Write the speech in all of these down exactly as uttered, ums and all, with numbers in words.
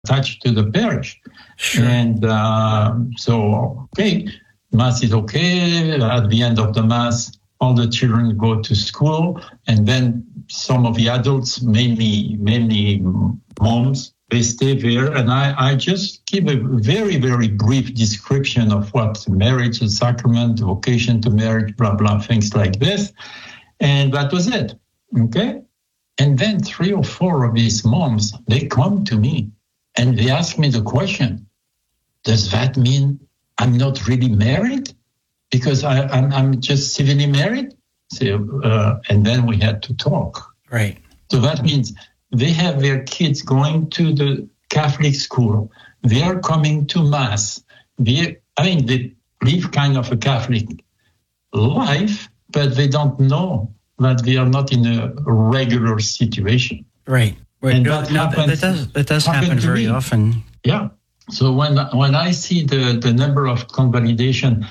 attached to the parish. Sure. And uh, so, okay, Mass is okay. At the end of the Mass, all the children go to school, and then some of the adults, mainly mainly moms, they stay there. And I, I just give a very, very brief description of what marriage, the sacrament, the vocation to marriage, blah, blah, things like this. And that was it, okay? And then three or four of these moms, they come to me and they ask me the question, does that mean I'm not really married? Because I, I'm, I'm just civilly married? So, uh, and then we had to talk. Right. So that means they have their kids going to the Catholic school. They are coming to Mass. They, I mean, they live kind of a Catholic life, but they don't know that they are not in a regular situation. Right. Right. And No, that, no, happens, that does, that does happen to very me. often. Yeah. So when when I see the, the number of convalidation,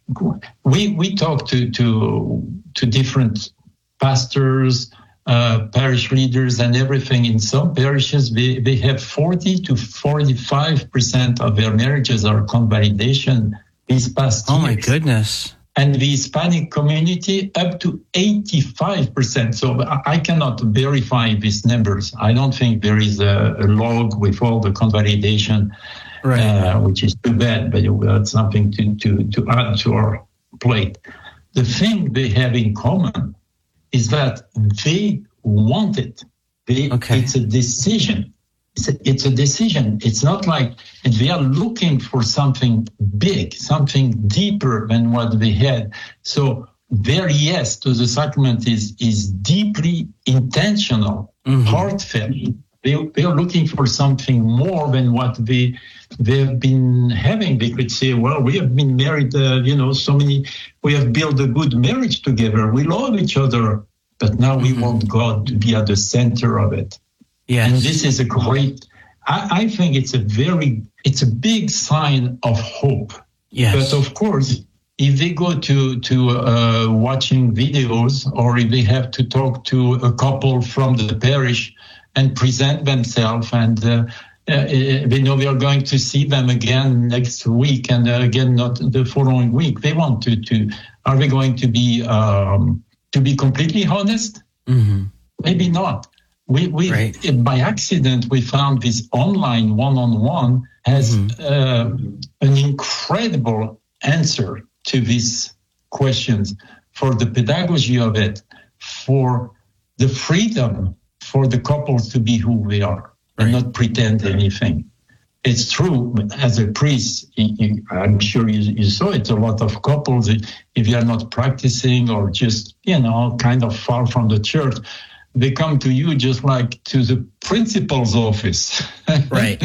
we we talk to to to different pastors, uh, parish leaders, and everything. In some parishes, they, they have forty to forty-five percent of their marriages are convalidation these past Oh years. my goodness. And the Hispanic community up to eighty-five percent. So I cannot verify these numbers. I don't think there is a, a log with all the convalidation, Right. uh, which is too bad, but that's something to, to, to add to our plate. The thing they have in common is that they want it. They, Okay. It's a decision. It's a, it's a decision. It's not like they are looking for something big, something deeper than what they had. So their yes to the sacrament is, is deeply intentional, Mhm. heartfelt. They, they are looking for something more than what they, they've been having. They could say, well, we have been married, uh, you know, so many, we have built a good marriage together. We love each other, but now we Mhm. want God to be at the center of it. Yes. And this is a great, I, I think it's a very, it's a big sign of hope. Yes. But of course, if they go to, to uh, watching videos, or if they have to talk to a couple from the parish and present themselves, and uh, uh, they know they are going to see them again next week, and uh, again not the following week, they want to, to are they going to be, um, to be completely honest? Mm-hmm. Maybe not. We, we Right. by accident, we found this online one-on-one has Mm-hmm. uh, an incredible answer to these questions, for the pedagogy of it, for the freedom for the couples to be who they are and Right. not pretend anything. It's true, as a priest, you, you, I'm sure you, you saw it, a lot of couples, if you are not practicing or just, you know, kind of far from the church, they come to you just like to the principal's office. Right.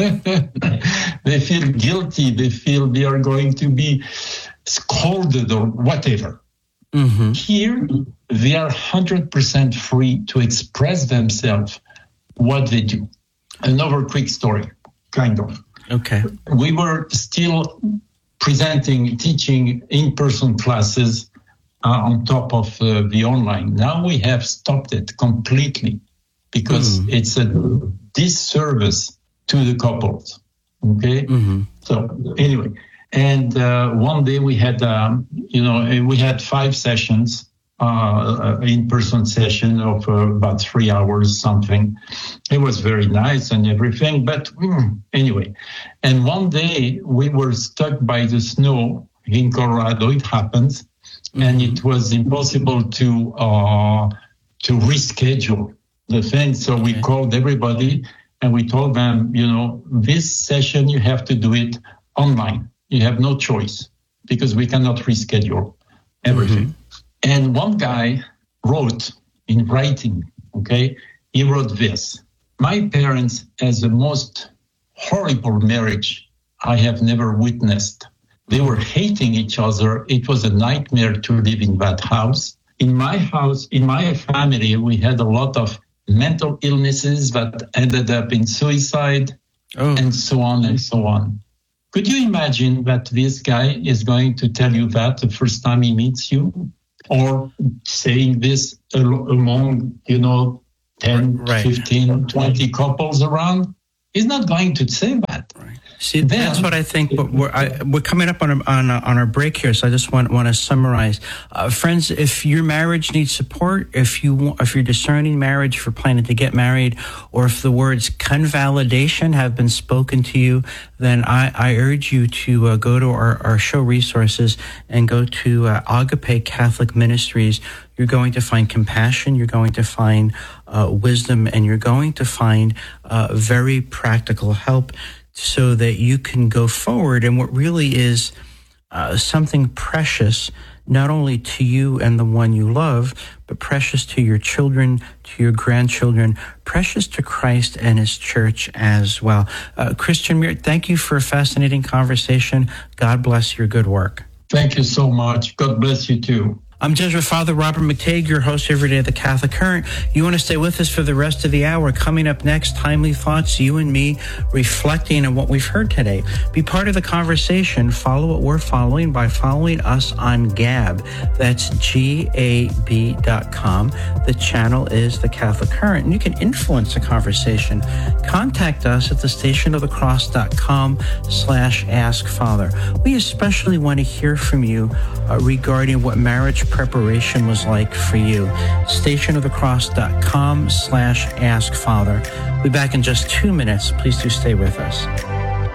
They feel guilty. They feel they are going to be scolded or whatever. Mm-hmm. Here, they are one hundred percent free to express themselves, what they do. Another quick story, kind of. Okay. We were still presenting, teaching in-person classes Uh, on top of uh, the online. Now we have stopped it completely because Mm. it's a disservice to the couples. Okay. Mm-hmm. So anyway, and uh, one day we had, um, you know, we had five sessions, uh, in-person session of uh, about three hours something. It was very nice and everything, but mm, anyway. And one day we were stuck by the snow in Colorado. It happens. And it was impossible to uh, to reschedule the thing. So we Okay. called everybody and we told them, you know, this session, you have to do it online. You have no choice because we cannot reschedule everything. Mm-hmm. And one guy wrote in writing, okay, he wrote this: my parents has the most horrible marriage I have never witnessed. They were hating each other. It was a nightmare to live in that house. In my house, in my family, we had a lot of mental illnesses that ended up in suicide, Oh. and so on and so on. Could you imagine that this guy is going to tell you that the first time he meets you, or saying this among, you know, ten, Right. fifteen, twenty couples around? He's not going to say that. Right. See, Then- that's what I think. But we're I, we're coming up on a, on a, on our break here, so I just want want to summarize, uh, friends. If your marriage needs support, if you want, if you're discerning marriage, if you're planning to get married, or if the words convalidation have been spoken to you, then I, I urge you to uh, go to our, our show resources and go to uh, Agape Catholic Ministries. You're going to find compassion, you're going to find uh, wisdom, and you're going to find uh, very practical help so that you can go forward. And what really is uh, something precious, not only to you and the one you love, but precious to your children, to your grandchildren, precious to Christ and his church as well. Uh, Christian Mears, thank you for a fascinating conversation. God bless your good work. Thank you so much. God bless you too. I'm Jesuit Father Robert McTague, your host every day of the Catholic Current. You want to stay with us for the rest of the hour. Coming up next, Timely Thoughts, you and me reflecting on what we've heard today. Be part of the conversation. Follow what we're following by following us on Gab. That's G A B dot com. The channel is the Catholic Current, and you can influence the conversation. Contact us at the station of the cross dot com slash ask father. We especially want to hear from you uh, regarding what marriage preparation was like for you. station of the cross dot com slash ask father. We'll be back in just two minutes. Please do stay with us.